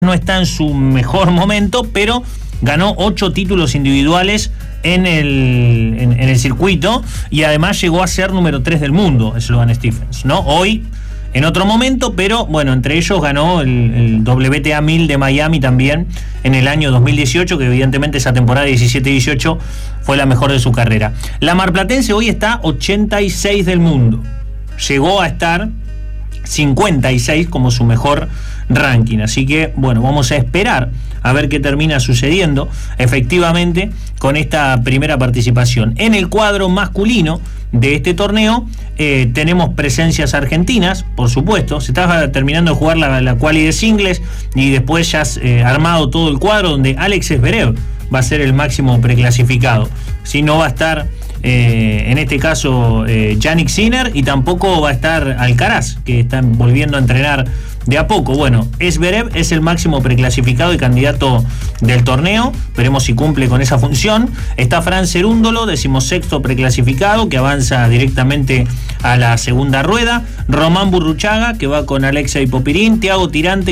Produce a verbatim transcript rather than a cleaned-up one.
no está en su mejor momento, pero ganó ocho títulos individuales en el, en, en el circuito y además llegó a ser número tres del mundo, Sloane Stephens, ¿no? Hoy, en otro momento, pero bueno, entre ellos ganó el, el W T A mil de Miami también en el año dos mil dieciocho, que evidentemente esa temporada diecisiete dieciocho fue la mejor de su carrera. La marplatense hoy está ochenta y seis del mundo. Llegó a estar cincuenta y seis como su mejor ranking, así que bueno, vamos a esperar a ver qué termina sucediendo efectivamente con esta primera participación. En el cuadro masculino de este torneo eh, tenemos presencias argentinas, por supuesto. Se está terminando de jugar la, la quali de singles y después ya has eh, armado todo el cuadro donde Alex Zverev va a ser el máximo preclasificado. Si no va a estar Eh, en este caso eh, Jannik Sinner, y tampoco va a estar Alcaraz, que están volviendo a entrenar de a poco. Bueno, Zverev es el máximo preclasificado y candidato del torneo, veremos si cumple con esa función. Está Fran Cerúndolo, decimosexto preclasificado, que avanza directamente a la segunda rueda. Román Burruchaga, que va con Alexei Popirín. Thiago Tirante,